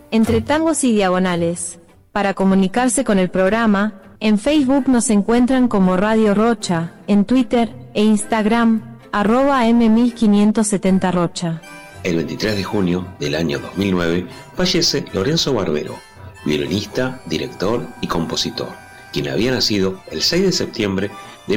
Entre Tangos y Diagonales. Para comunicarse con el programa, en Facebook nos encuentran como Radio Rocha, en Twitter e Instagram, @M1570 Rocha. El 23 de junio del año 2009 fallece Lorenzo Barbero, violinista, director y compositor, quien había nacido el 6 de septiembre de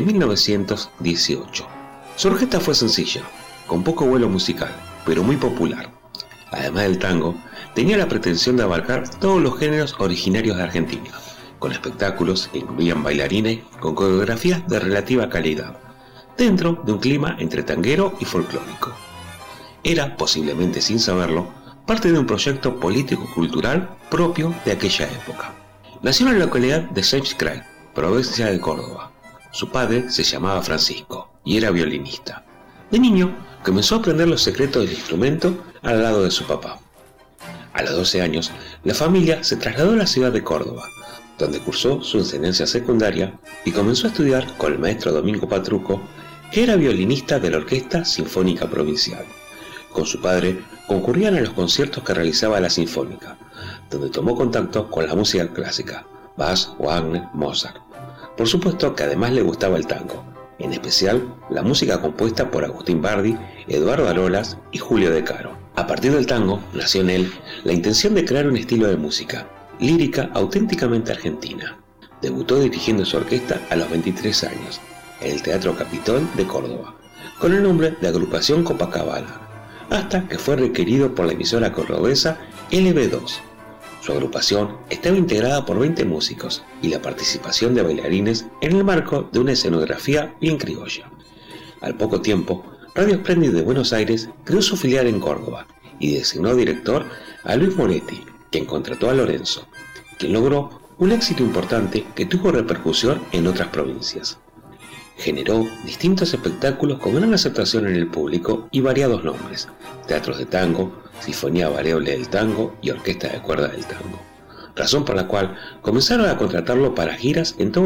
1918. Su orquesta fue sencilla, con poco vuelo musical, pero muy popular. Además del tango, tenía la pretensión de abarcar todos los géneros originarios de Argentina, con espectáculos que incluían bailarines con coreografías de relativa calidad, dentro de un clima entre tanguero y folclórico. Era, posiblemente sin saberlo, parte de un proyecto político-cultural propio de aquella época. Nació en la localidad de James Craig, provincia de Córdoba. Su padre se llamaba Francisco y era violinista. De niño, comenzó a aprender los secretos del instrumento al lado de su papá. A los 12 años, la familia se trasladó a la ciudad de Córdoba, donde cursó su enseñanza secundaria y comenzó a estudiar con el maestro Domingo Patruco, que era violinista de la Orquesta Sinfónica Provincial. Con su padre concurrían a los conciertos que realizaba la Sinfónica, donde tomó contacto con la música clásica, Bach, Wagner, Mozart. Por supuesto que además le gustaba el tango, en especial la música compuesta por Agustín Bardi, Eduardo Arolas y Julio De Caro. A partir del tango nació en él la intención de crear un estilo de música, lírica auténticamente argentina. Debutó dirigiendo su orquesta a los 23 años, en el Teatro Capitol de Córdoba, con el nombre de Agrupación Copacabana, hasta que fue requerido por la emisora cordobesa LB2. Su agrupación estaba integrada por 20 músicos y la participación de bailarines en el marco de una escenografía bien criolla. Al poco tiempo, Radio Splendid de Buenos Aires creó su filial en Córdoba y designó director a Luis Moretti, quien contrató a Lorenzo, quien logró un éxito importante que tuvo repercusión en otras provincias. Generó distintos espectáculos con gran aceptación en el público y variados nombres: teatros de tango, sinfonía variable del tango y orquesta de cuerda del tango, razón por la cual comenzaron a contratarlo para giras en todo